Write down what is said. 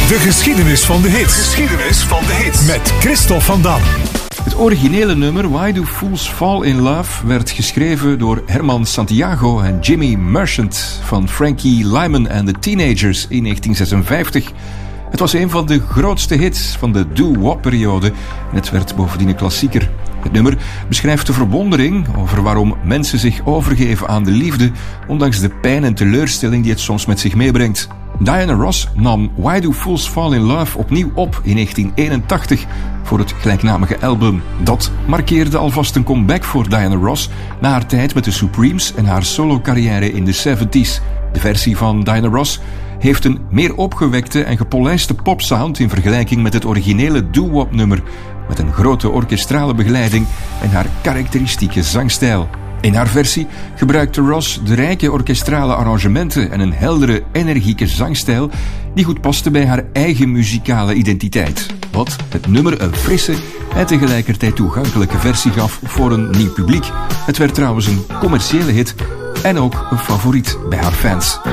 De geschiedenis van de hits. Geschiedenis van de hits. Met Christophe van Dam. Het originele nummer Why Do Fools Fall in Love werd geschreven door Herman Santiago en Jimmy Merchant van Frankie Lyman and the Teenagers in 1956. Het was een van de grootste hits van de doo-wop-periode en het werd bovendien een klassieker. Het nummer beschrijft de verwondering over waarom mensen zich overgeven aan de liefde, ondanks de pijn en teleurstelling die het soms met zich meebrengt. Diana Ross nam Why Do Fools Fall in Love opnieuw op in 1981 voor het gelijknamige album. Dat markeerde alvast een comeback voor Diana Ross na haar tijd met de Supremes en haar solo-carrière in de 70s. De versie van Diana Ross heeft een meer opgewekte en gepolijste popsound in vergelijking met het originele doo-wop nummer, met een grote orkestrale begeleiding en haar karakteristieke zangstijl. In haar versie gebruikte Ross de rijke orkestrale arrangementen en een heldere, energieke zangstijl die goed paste bij haar eigen muzikale identiteit. Wat het nummer een frisse en tegelijkertijd toegankelijke versie gaf voor een nieuw publiek. Het werd trouwens een commerciële hit en ook een favoriet bij haar fans.